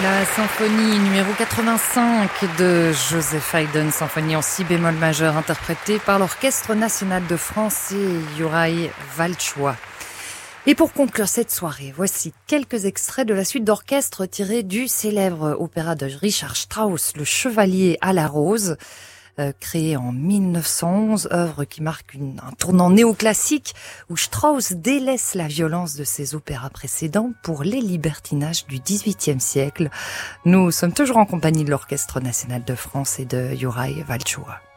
La symphonie numéro 85 de Joseph Haydn, symphonie en si bémol majeur interprétée par l'Orchestre national de France et Juraj Valchois. Et pour conclure cette soirée, voici quelques extraits de la suite d'orchestre tirés du célèbre opéra de Richard Strauss, Le Chevalier à la Rose, créé en 1911, œuvre qui marque un tournant néoclassique où Strauss délaisse la violence de ses opéras précédents pour les libertinages du XVIIIe siècle. Nous sommes toujours en compagnie de l'Orchestre national de France et de Juraj Valchois.